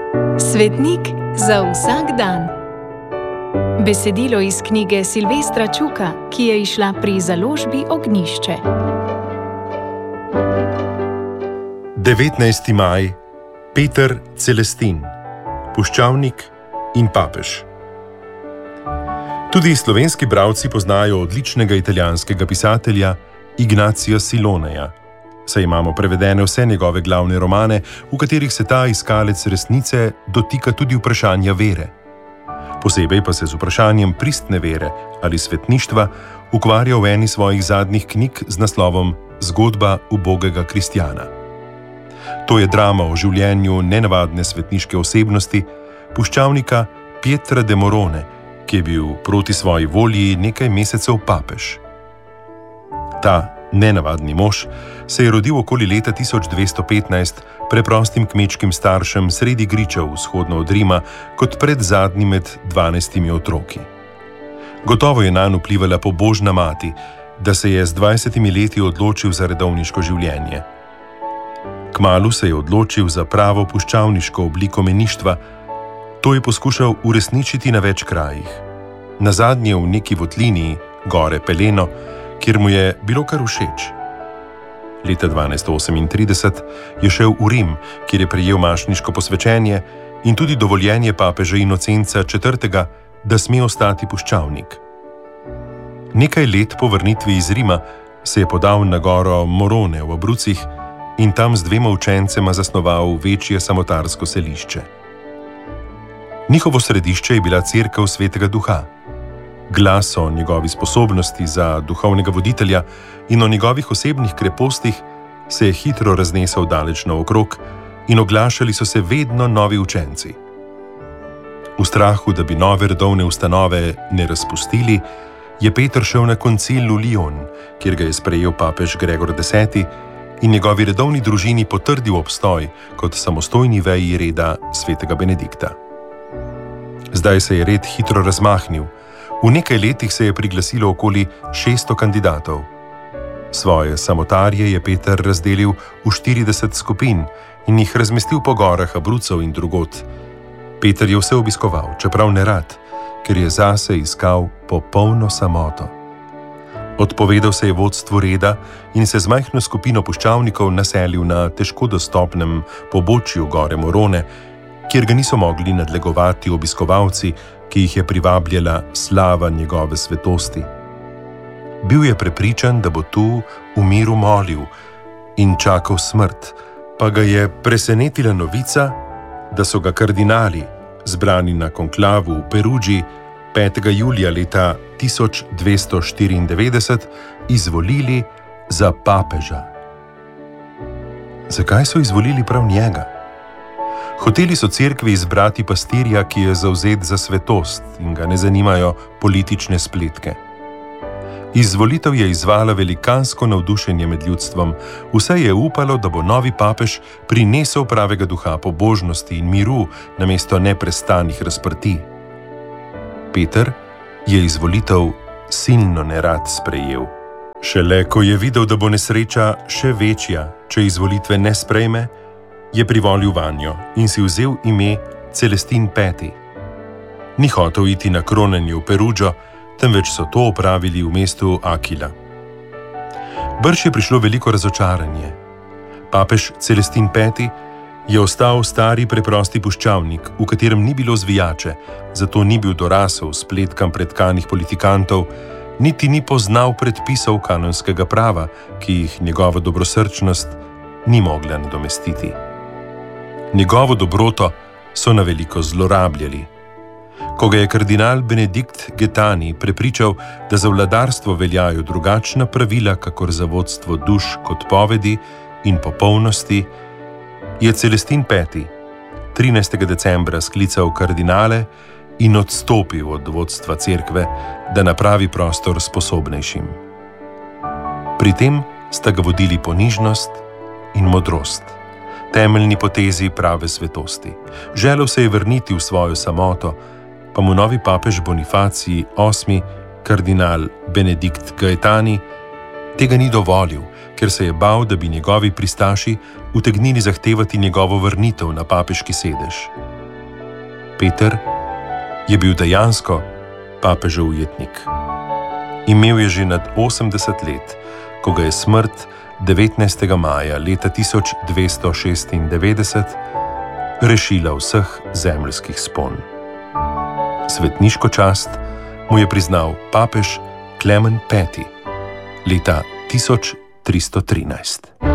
Svetnik za vsak dan. Besedilo iz knjige Silvestra Čuka, ki je izšla pri založbi Ognjišče. 19. maj, Peter Celestin, puščavnik in papež. Tudi slovenski bralci poznajo odličnega italijanskega pisatelja Ignacija Siloneja, saj imamo prevedene vse njegove glavne romane, v katerih se ta iskalec resnice dotika tudi vprašanja vere. Posebej pa se z vprašanjem pristne vere ali svetništva ukvarja v eni svojih zadnjih knjig z naslovom Zgodba ubogega kristjana. To je drama o življenju nenavadne svetniške osebnosti, puščavnika Pietra de Morone, ki je bil proti svoji volji nekaj mesecev papež. Ta nenavadni mož se je rodil okoli leta 1215 preprostim kmečkim staršem sredi Griča vzhodno od Rima kot predzadnji med 12 otroki. Gotovo je nanj vplivala pobožna mati, da se je z 20 leti odločil za redovniško življenje. Kmalu se je odločil za pravo puščavniško obliko meništva. To je poskušal uresničiti na več krajih. Nazadnje v neki votlini, gore Peleno, kjer mu je bilo kar všeč. Leta 1238 je šel v Rim, kjer je prejel mašniško posvečenje in tudi dovoljenje papeža Inocenca IV., da sme ostati puščavnik. Nekaj let po vrnitvi iz Rima se je podal na goro Morone v Abrucih in tam z 2 učencema zasnoval večje samotarsko selišče. Njihovo središče je bila cerkev Svetega Duha. Glas o njegovi sposobnosti za duhovnega voditelja in o njegovih osebnih krepostih se je hitro raznesel daleč naokrog in oglašali so se vedno novi učenci. V strahu, da bi nove redovne ustanove ne razpustili, je Peter šel na koncil v Lyon, kjer ga je sprejel papež Gregor X in njegovi redovni družini potrdil obstoj kot samostojni veji reda svetega Benedikta. Zdaj se je red hitro razmahnil. V nekaj letih se je priglasilo okoli 600 kandidatov. Svoje samotarje je Peter razdelil v 40 skupin in jih razmestil po gorah Abrucev in drugod. Peter je vse obiskoval, čeprav ne rad, ker je zase iskal popolno samoto. Odpovedal se je vodstvu reda in se z majhno skupino puščavnikov naselil na težko dostopnem pobočju gore Morone, kjer ga niso mogli nadlegovati obiskovalci, ki jih je privabljala slava njegove svetosti. Bil je prepričan, da bo tu v miru molil in čakal smrt, pa ga je presenetila novica, da so ga kardinali, zbrani na konklavu v Perugii 5. julija leta 1294, izvolili za papeža. Zakaj so izvolili prav njega? Hoteli so cerkvi izbrati pastirja, ki je zavzet za svetost in ga ne zanimajo politične spletke. Izvolitev je izzvala velikansko navdušenje med ljudstvom, vse je upalo, da bo novi papež prinesel pravega duha pobožnosti in miru namesto neprestanih razprtij. Peter je izvolitev silno nerad sprejel. Šele ko je videl, da bo nesreča še večja, če izvolitve ne sprejme, je privolil vanjo in si vzel ime Celestin V. Ni hotel iti na kronanje v Perugio, temveč so to opravili v mestu Aquila. Brž je prišlo veliko razočaranje. Papež Celestin V. je ostal stari preprosti puščavnik, v katerem ni bilo zvijače, zato ni bil dorasel spletkam pretkanih politikantov, niti ni poznal predpisov kanonskega prava, ki jih njegova dobrosrčnost ni mogla nadomestiti. Njegovo dobroto so na veliko zlorabljali. Ko ga je kardinal Benedikt Getani prepričal, da za vladarstvo veljajo drugačna pravila, kakor za vodstvo duš kot povedi in popolnosti, je Celestin V. 13. decembra sklical kardinale in odstopil od vodstva cerkve, da napravi prostor sposobnejšim. Pri tem sta ga vodili ponižnost in modrost, temeljni potezi prave svetosti. Želel se je vrniti v svojo samoto, pa mu novi papež Bonifacij VIII, kardinal Benedikt Gaetani, tega ni dovolil, ker se je bal, da bi njegovi pristaši utegnili zahtevati njegovo vrnitev na papeški sedež. Peter je bil dejansko papežev ujetnik. Imel je že nad 80 let, ko ga je smrt 19. maja leta 1296 rešila vseh zemeljskih spon. Svetniško čast mu je priznal papež Klemen V. leta 1313.